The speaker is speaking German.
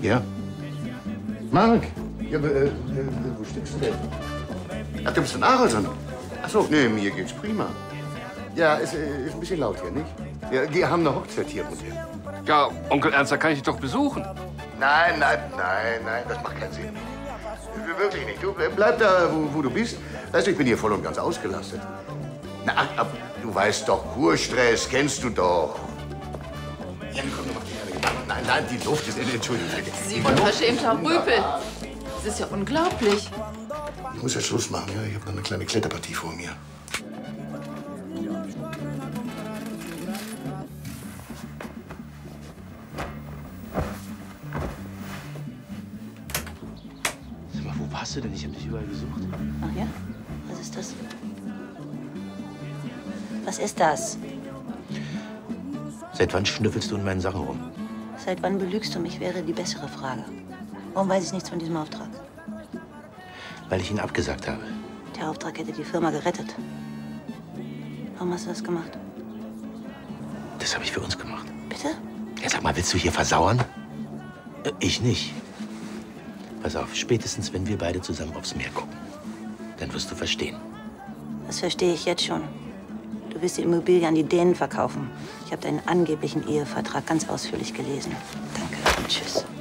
Ja? Marc! Ja, wo steckst du denn? Ach, du bist von Arolsen? Ach so, nee, mir geht's prima. Ja, ist ein bisschen laut hier, nicht? Ja, die haben eine Hochzeit hier, Mutter. Ja, Onkel Ernst, da kann ich dich doch besuchen. Nein, das macht keinen Sinn. Wirklich nicht. Du bleib da, wo du bist. Weißt du, ich bin hier voll und ganz ausgelastet. Na, aber du weißt doch, Kurstress kennst du doch. Ja, komm, mach dir keine Gedanken. Nein, die Luft ist... Entschuldigung. Sie unverschämter Rüpel. Das ist ja unglaublich. Ich muss jetzt Schluss machen, ja? Ich habe noch eine kleine Kletterpartie vor mir. Sag mal, wo warst du denn? Ich habe dich überall gesucht. Ach ja? Was ist das? Was ist das? Seit wann schnüffelst du in meinen Sachen rum? Seit wann belügst du mich, wäre die bessere Frage. Warum weiß ich nichts von diesem Auftrag? Weil ich ihn abgesagt habe. Der Auftrag hätte die Firma gerettet. Warum hast du das gemacht? Das habe ich für uns gemacht. Bitte? Ja, sag mal, willst du hier versauern? Ich nicht. Pass auf, spätestens wenn wir beide zusammen aufs Meer gucken, dann wirst du verstehen. Das verstehe ich jetzt schon. Du willst die Immobilie an die Dänen verkaufen. Ich habe deinen angeblichen Ehevertrag ganz ausführlich gelesen. Danke und tschüss.